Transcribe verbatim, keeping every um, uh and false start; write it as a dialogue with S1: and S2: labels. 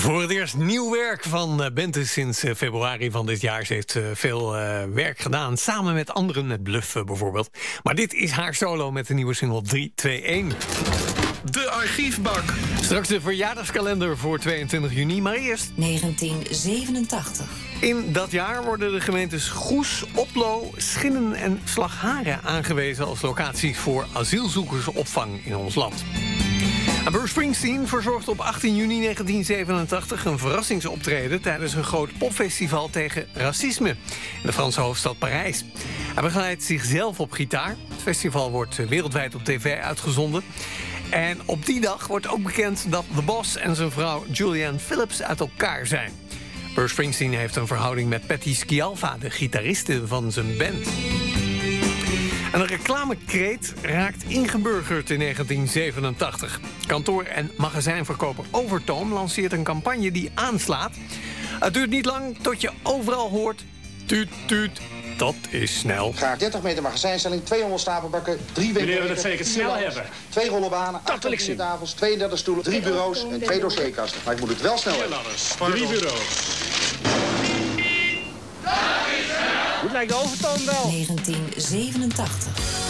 S1: Voor het eerst nieuw werk van uh, Bente sinds uh, februari van dit jaar. Ze heeft uh, veel uh, werk gedaan, samen met anderen, met Bluff uh, bijvoorbeeld. Maar dit is haar solo met de nieuwe single drie twee een.
S2: De archiefbak.
S1: Straks de verjaardagskalender voor tweeëntwintig juni, maar eerst
S3: negentien zevenentachtig.
S1: In dat jaar worden de gemeentes Goes, Oplo, Schinnen en Slagharen aangewezen als locaties voor asielzoekersopvang in ons land. Bruce Springsteen verzorgt op achttien juni negentien zevenentachtig een verrassingsoptreden tijdens een groot popfestival tegen racisme in de Franse hoofdstad Parijs. Hij begeleidt zichzelf op gitaar. Het festival wordt wereldwijd op tv uitgezonden. En op die dag wordt ook bekend dat The Boss en zijn vrouw Julianne Phillips uit elkaar zijn. Bruce Springsteen heeft een verhouding met Patti Scialfa, de gitariste van zijn band. En een reclamekreet raakt ingeburgerd in negentien zevenentachtig. Kantoor- en magazijnverkoper Overtoom lanceert een campagne die aanslaat. Het duurt niet lang tot je overal hoort: tuut, tuut, dat is snel.
S4: Graag dertig meter magazijnstelling, tweehonderd stapelbakken, drie weken.
S5: Meneer, we het zeker snel hebben.
S4: Twee rollenbanen, acht tafels, tweeëndertig stoelen, drie bureaus en twee dossierkasten. Maar ik moet het wel snel hebben.
S5: Drie bureaus.
S6: Dit lijkt de Overtoom wel.
S3: negentien zevenentachtig.